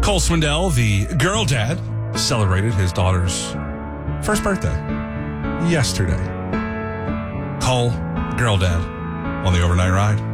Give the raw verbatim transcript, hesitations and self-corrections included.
Cole Swindell, the girl dad, celebrated his daughter's first birthday yesterday. Cole, girl dad, on the overnight ride.